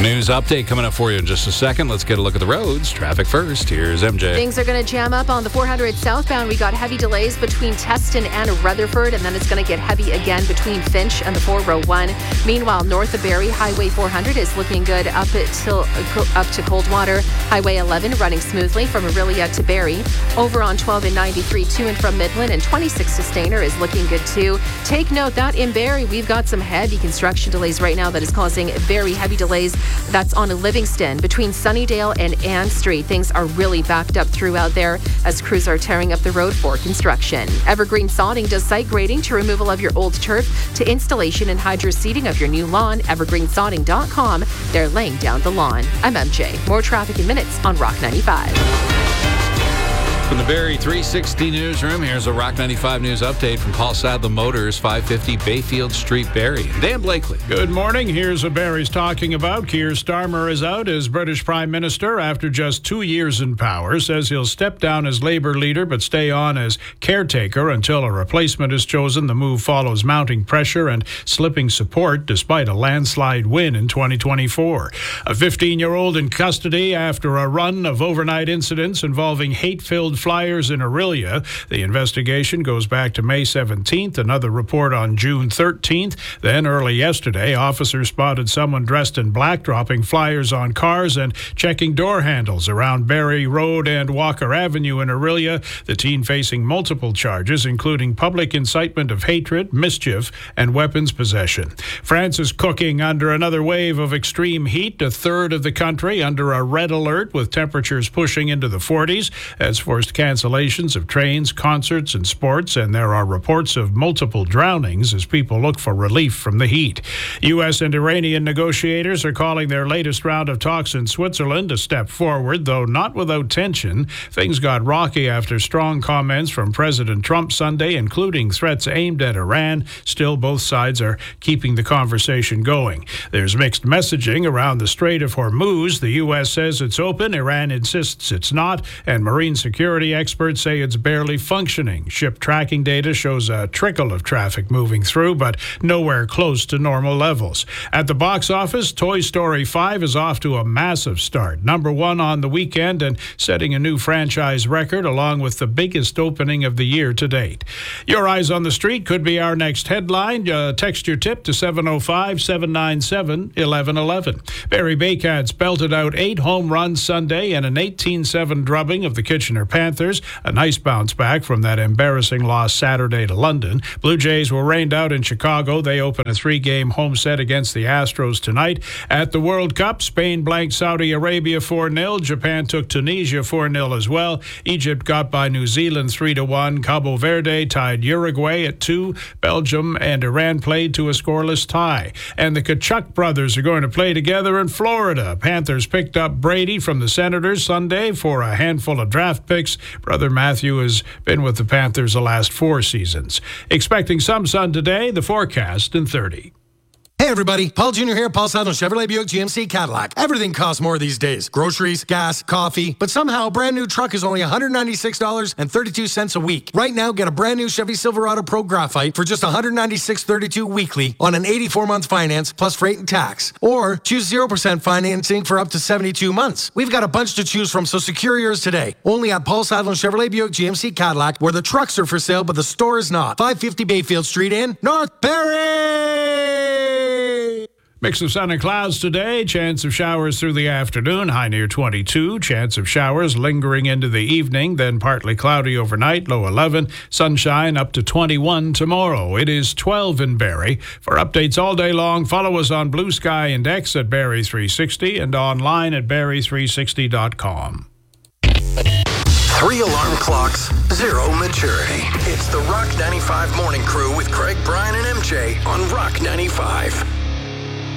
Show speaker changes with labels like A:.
A: News update coming up for you in just a second. Let's get a look at the roads. Traffic first. Here's MJ.
B: Things are going to jam up on the 400 southbound. We got heavy delays between Teston and Rutherford, and then it's going to get heavy again between Finch and the 401. Meanwhile, north of Barrie, Highway 400 is looking good up to Coldwater. Highway 11 running smoothly from Orillia to Barrie. Over on 12 and 93 to and from Midland, and 26 to Stayner is looking good too. Take note that in Barrie, we've got some heavy construction delays right now that is causing very heavy delays. That's on Livingston between Sunnydale and Ann Street. Things are really backed up throughout there as crews are tearing up the road for construction. Evergreen Sodding does site grading to removal of your old turf to installation and hydro seeding of your new lawn. Evergreensodding.com. They're laying down the lawn. I'm MJ. More traffic in minutes on Rock 95.
A: From the Barrie 360 newsroom, here's a Rock 95 news update from Paul Sadler Motors, 550 Bayfield Street, Barrie. Dan Blakely.
C: Good morning. Here's what Barrie's talking about. Keir Starmer is out as British Prime Minister after just 2 years in power. Says he'll step down as Labour leader but stay on as caretaker until a replacement is chosen. The move follows mounting pressure and slipping support despite a landslide win in 2024. A 15-year-old in custody after a run of overnight incidents involving hate-filled flyers in Orillia. The investigation goes back to May 17th, another report on June 13th. Then early yesterday, officers spotted someone dressed in black dropping flyers on cars and checking door handles around Barrie Road and Walker Avenue in Orillia. The teen facing multiple charges, including public incitement of hatred, mischief, and weapons possession. France is cooking under another wave of extreme heat. A third of the country under a red alert with temperatures pushing into the 40s. That's forced cancellations of trains, concerts, and sports, and there are reports of multiple drownings as people look for relief from the heat. U.S. and Iranian negotiators are calling their latest round of talks in Switzerland a step forward, though not without tension. Things got rocky after strong comments from President Trump Sunday, including threats aimed at Iran. Still, both sides are keeping the conversation going. There's mixed messaging around the Strait of Hormuz. The U.S. says it's open, Iran insists it's not, and marine security experts say it's barely functioning. Ship tracking data shows a trickle of traffic moving through, but nowhere close to normal levels. At the box office, Toy Story 5 is off to a massive start. Number one on the weekend and setting a new franchise record, along with the biggest opening of the year to date. Your Eyes on the Street could be our next headline. Text your tip to 705-797-1111. Barrie Baycats belted out 8 home runs Sunday and an 18-7 drubbing of the Kitchener Panthers. A nice bounce back from that embarrassing loss Saturday to London. Blue Jays were rained out in Chicago. They open a 3-game home set against the Astros tonight. At the World Cup, Spain blanked Saudi Arabia 4-0. Japan took Tunisia 4-0 as well. Egypt got by New Zealand 3-1. Cabo Verde tied Uruguay at 2. Belgium and Iran played to a scoreless tie. And the Kachuk brothers are going to play together in Florida. Panthers picked up Brady from the Senators Sunday for a handful of draft picks. Brother Matthew has been with the Panthers the last 4 seasons. Expecting some sun today, the forecast in 30.
D: Hey everybody, Paul Jr. here, Paul Sadler, Chevrolet Buick GMC Cadillac. Everything costs more these days. Groceries, gas, coffee. But somehow a brand new truck is only $196.32 a week. Right now, get a brand new Chevy Silverado Pro Graphite for just $196.32 weekly on an 84-month finance plus freight and tax. Or choose 0% financing for up to 72 months. We've got a bunch to choose from, so secure yours today. Only at Paul Sadler Chevrolet Buick GMC Cadillac, where the trucks are for sale, but the store is not. 550 Bayfield Street in North Barrie!
C: Mix of sun and clouds today. Chance of showers through the afternoon. High near 22. Chance of showers lingering into the evening. Then partly cloudy overnight. Low 11. Sunshine up to 21 tomorrow. It is 12 in Barrie. For updates all day long, follow us on Blue Sky and X at Barrie 360 and online at barrie360.com.
E: 3 alarm clocks, 0 maturity. It's the Rock 95 Morning Crew with Craig, Brian, and MJ on Rock 95.